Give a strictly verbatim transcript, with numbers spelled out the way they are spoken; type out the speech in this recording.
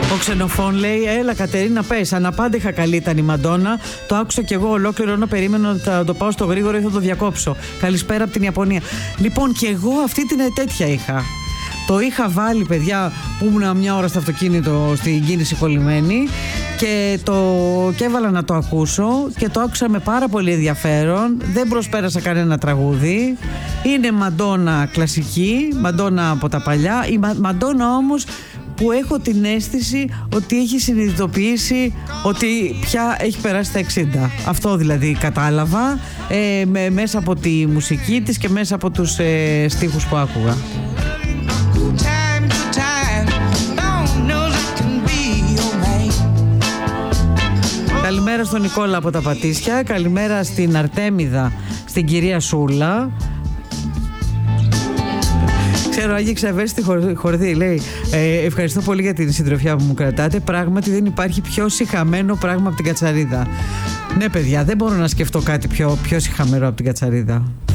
Ο Ξενοφών λέει: έλα Κατερίνα, πες. Αναπάντεχα καλή ήταν η Μαντόνα. Το άκουσα κι εγώ ολόκληρο, ενώ περίμενα ότι θα το πάω στο γρήγορο ή θα το διακόψω. Καλησπέρα από την Ιαπωνία. Λοιπόν, κι εγώ αυτή την τέτοια είχα. Το είχα βάλει, παιδιά, που ήμουν μια ώρα στο αυτοκίνητο στην κίνηση κολλημένη και το και έβαλα να το ακούσω και το άκουσα με πάρα πολύ ενδιαφέρον. Δεν προσπέρασα κανένα τραγούδι. Είναι Μαντόνα κλασική, Μαντόνα από τα παλιά. Η Μαντόνα όμως που έχω την αίσθηση ότι έχει συνειδητοποιήσει ότι πια έχει περάσει τα εξήντα. Αυτό δηλαδή κατάλαβα ε, με, μέσα από τη μουσική της και μέσα από τους ε, στίχους που άκουγα. Καλημέρα στον Νικόλα από τα Πατήσια. Καλημέρα στην Αρτέμιδα, στην κυρία Σούλα. Ξέρω, άγγιξα ευαίσθητη χορδή. Λέει: ε, ευχαριστώ πολύ για την συντροφιά που μου κρατάτε. Πράγματι δεν υπάρχει πιο σιχαμένο πράγμα από την κατσαρίδα. Ναι, παιδιά, δεν μπορώ να σκεφτώ κάτι πιο, πιο σιχαμένο από την κατσαρίδα.